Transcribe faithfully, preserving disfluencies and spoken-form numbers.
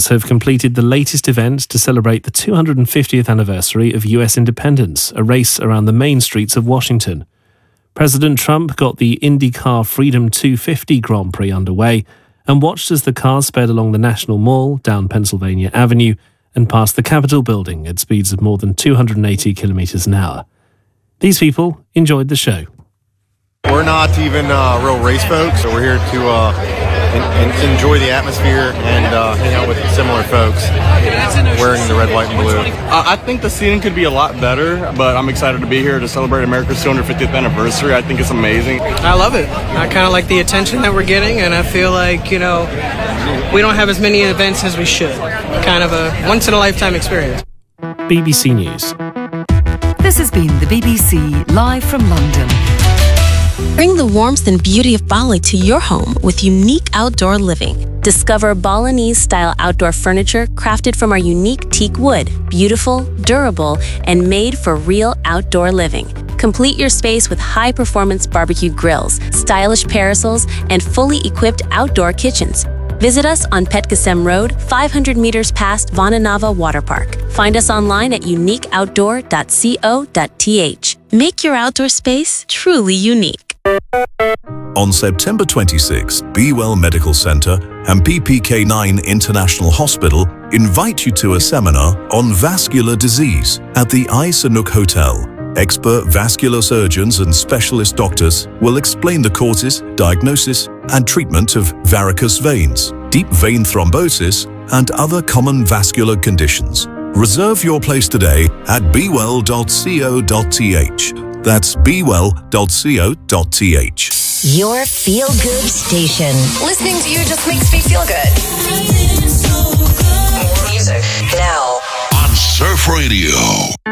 Americans have completed the latest event to celebrate the two hundred fiftieth anniversary of U S independence, a race around the main streets of Washington. President Trump got the IndyCar Freedom two fifty Grand Prix underway and watched as the cars sped along the National Mall, down Pennsylvania Avenue, and past the Capitol building at speeds of more than two hundred eighty kilometers an hour. These people enjoyed the show. We're not even uh, real race folks, so we're here to uh, en- en- enjoy the atmosphere and uh, hang out with similar folks wearing the red, white, and blue. Uh, I think the seating could be a lot better, but I'm excited to be here to celebrate America's two hundred fiftieth anniversary. I think it's amazing. I love it. I kind of like the attention that we're getting, and I feel like, you know, we don't have as many events as we should. Kind of a once-in-a-lifetime experience. B B C News. This has been the B B C live from London. Bring the warmth and beauty of Bali to your home with unique outdoor living. Discover Balinese-style outdoor furniture crafted from our unique teak wood, beautiful, durable, and made for real outdoor living. Complete your space with high-performance barbecue grills, stylish parasols, and fully equipped outdoor kitchens. Visit us on Petkasem Road, five hundred meters past Vananava Water Park. Find us online at unique outdoor dot co dot t h. Make your outdoor space truly unique. On September twenty-sixth, Be Well Medical Center and P P K nine International Hospital invite you to a seminar on vascular disease at the Eye Sanook Hotel. Expert vascular surgeons and specialist doctors will explain the causes, diagnosis, and treatment of varicose veins, deep vein thrombosis, and other common vascular conditions. Reserve your place today at be well dot co dot t h. That's be well dot co dot t h. Your feel-good station. Listening to you just makes me feel good. More music now on Surf Radio.